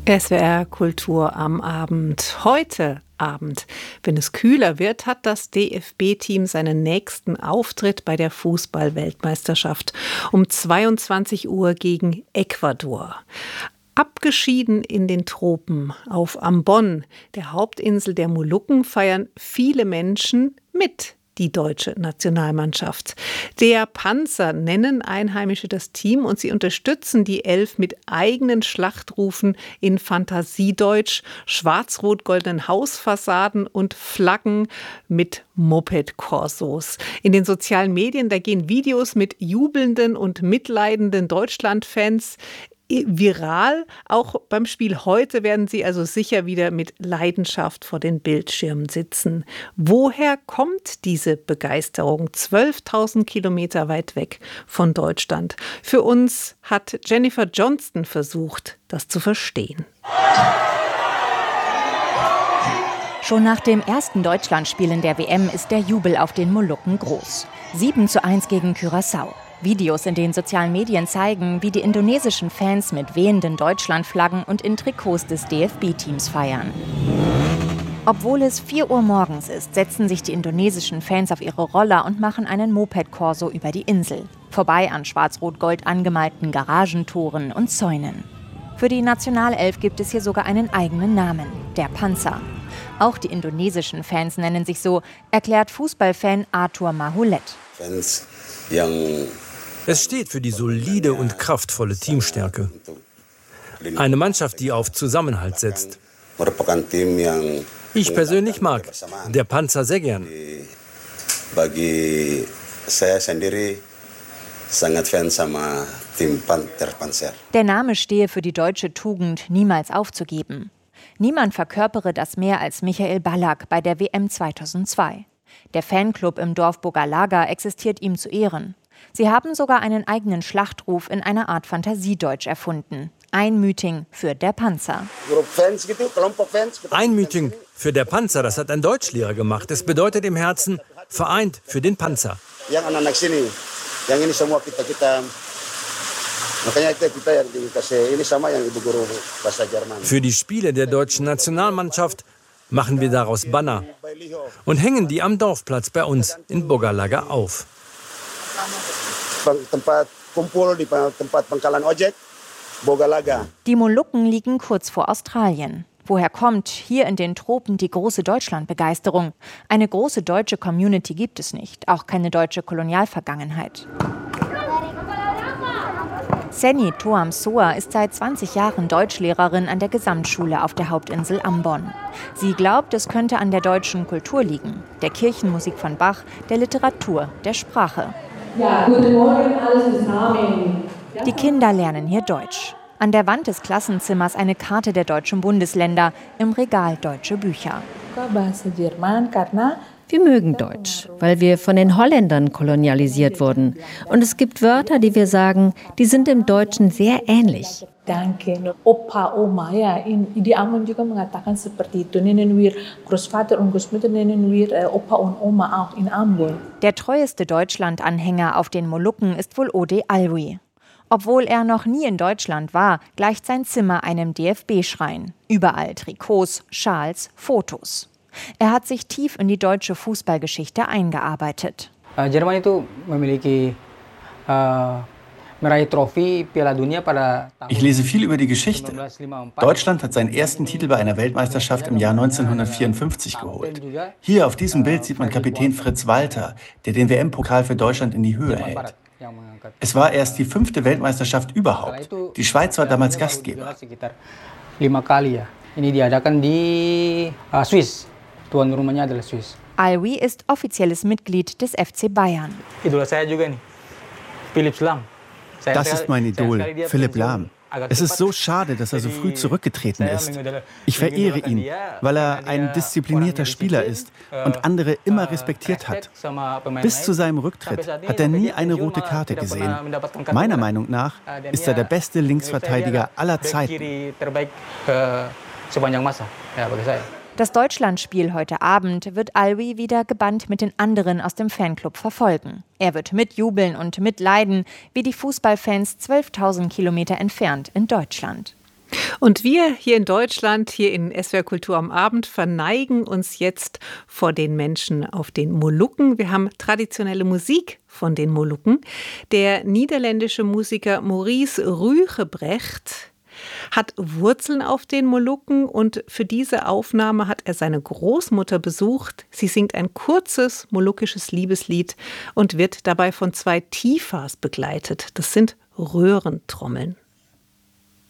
SWR Kultur am Abend. Heute Abend, wenn es kühler wird, hat das DFB-Team seinen nächsten Auftritt bei der Fußball-Weltmeisterschaft um 22 Uhr gegen Ecuador. Abgeschieden in den Tropen auf Ambon, der Hauptinsel der Molukken, feiern viele Menschen mit. Die deutsche Nationalmannschaft. Der Panzer nennen Einheimische das Team und sie unterstützen die Elf mit eigenen Schlachtrufen in Fantasiedeutsch, schwarz-rot-goldenen Hausfassaden und Flaggen mit Moped-Korsos. In den sozialen Medien, da gehen Videos mit jubelnden und mitleidenden Deutschland-Fans viral. Auch beim Spiel heute werden sie also sicher wieder mit Leidenschaft vor den Bildschirmen sitzen. Woher kommt diese Begeisterung 12.000 Kilometer weit weg von Deutschland? Für uns hat Jennifer Johnston versucht, das zu verstehen. Schon nach dem ersten Deutschlandspiel in der WM ist der Jubel auf den Molukken groß. 7:1 gegen Curaçao. Videos in den sozialen Medien zeigen, wie die indonesischen Fans mit wehenden Deutschlandflaggen und in Trikots des DFB-Teams feiern. Obwohl es 4 Uhr morgens ist, setzen sich die indonesischen Fans auf ihre Roller und machen einen Moped-Korso über die Insel. Vorbei an schwarz-rot-gold angemalten Garagentoren und Zäunen. Für die Nationalelf gibt es hier sogar einen eigenen Namen, der Panzer. Auch die indonesischen Fans nennen sich so, erklärt Fußballfan Arthur Mahulet. Es steht für die solide und kraftvolle Teamstärke. Eine Mannschaft, die auf Zusammenhalt setzt. Ich persönlich mag der Panzer sehr gern. Der Name stehe für die deutsche Tugend, niemals aufzugeben. Niemand verkörpere das mehr als Michael Ballack bei der WM 2002. Der Fanclub im Dorf Bogalaga existiert ihm zu Ehren. Sie haben sogar einen eigenen Schlachtruf in einer Art Fantasiedeutsch erfunden. Einmütig für der Panzer. Einmütig für der Panzer, das hat ein Deutschlehrer gemacht. Es bedeutet im Herzen, vereint für den Panzer. Für die Spiele der deutschen Nationalmannschaft machen wir daraus Banner und hängen die am Dorfplatz bei uns in Bogalaga auf. Die Molukken liegen kurz vor Australien. Woher kommt hier in den Tropen die große Deutschlandbegeisterung? Eine große deutsche Community gibt es nicht, auch keine deutsche Kolonialvergangenheit. Seni Toam Soa ist seit 20 Jahren Deutschlehrerin an der Gesamtschule auf der Hauptinsel Ambon. Sie glaubt, es könnte an der deutschen Kultur liegen, der Kirchenmusik von Bach, der Literatur, der Sprache. Ja, guten Morgen, alles zusammen. Die Kinder lernen hier Deutsch. An der Wand des Klassenzimmers eine Karte der deutschen Bundesländer, im Regal deutsche Bücher. Wir mögen Deutsch, weil wir von den Holländern kolonialisiert wurden. Und es gibt Wörter, die wir sagen, die sind im Deutschen sehr ähnlich. Danke. Opa, Oma, ja, di Ambon juga mengatakan seperti itu. Nennen wir Großvater und Großmutter, nennen wir Opa und Oma auch in Ambon. Der treueste Deutschland-Anhänger auf den Molukken ist wohl Ode Alwi. Obwohl er noch nie in Deutschland war, gleicht sein Zimmer einem DFB-Schrein. Überall Trikots, Schals, Fotos. Er hat sich tief in die deutsche Fußballgeschichte eingearbeitet. Ich lese viel über die Geschichte. Deutschland hat seinen ersten Titel bei einer Weltmeisterschaft im Jahr 1954 geholt. Hier auf diesem Bild sieht man Kapitän Fritz Walter, der den WM-Pokal für Deutschland in die Höhe hält. Es war erst die 5. Weltmeisterschaft überhaupt. Die Schweiz war damals Gastgeber. Alwi ist offizielles Mitglied des FC Bayern. Das ist mein Idol, Philipp Lahm. Es ist so schade, dass er so früh zurückgetreten ist. Ich verehre ihn, weil er ein disziplinierter Spieler ist und andere immer respektiert hat. Bis zu seinem Rücktritt hat er nie eine rote Karte gesehen. Meiner Meinung nach ist er der beste Linksverteidiger aller Zeiten. Das Deutschlandspiel heute Abend wird Alwi wieder gebannt mit den anderen aus dem Fanclub verfolgen. Er wird mitjubeln und mitleiden, wie die Fußballfans 12.000 Kilometer entfernt in Deutschland. Und wir hier in Deutschland, hier in SWR Kultur am Abend, verneigen uns jetzt vor den Menschen auf den Molukken. Wir haben traditionelle Musik von den Molukken. Der niederländische Musiker Maurice Ruijgebrecht hat Wurzeln auf den Molukken und für diese Aufnahme hat er seine Großmutter besucht. Sie singt ein kurzes molukkisches Liebeslied und wird dabei von 2 Tifas begleitet. Das sind Röhrentrommeln.